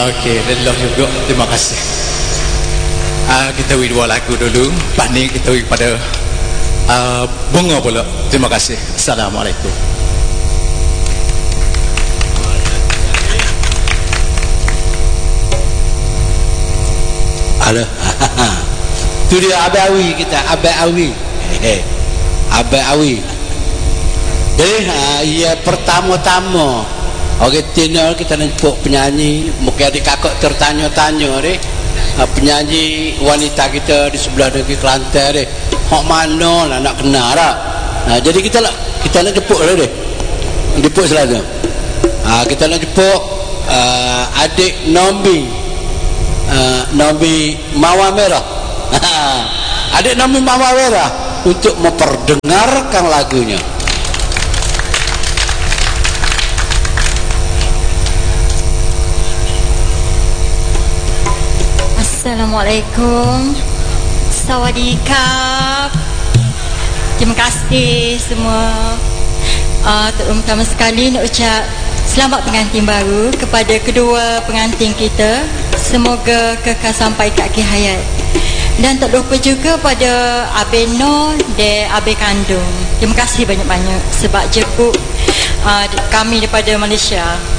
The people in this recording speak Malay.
Okey, lelah juga. Terima kasih. Kita beri dua lagu dulu. Lepas ni kita beri pada Bunga pula. Terima kasih. Assalamualaikum. Halo. Tu dia Abang Awi kita, Abang Awi. Abang Awi. Jadi ia pertama-tama orang tenor kita nampak penyanyi, mungkin ada kakak tertanya-tanya ni, penyanyi wanita kita di sebelah negeri Kelantan ni, hok mana lah nak kenal tak? Jadi kita nak jemput lah dia. Jemput selalu. Kita nak jemput adik Nomi Mawar Merah. Adik Nomi Mawar Merah untuk memperdengarkan lagunya. Assalamualaikum. Sawadikap. Terima kasih semua. Terutama sekali nak ucap selamat pengantin baru kepada kedua pengantin kita. Semoga kekal sampai ke akhir hayat. Dan tak lupa juga pada Abang Noh dan Abang Kandung. Terima kasih banyak-banyak sebab jemput kami daripada Malaysia.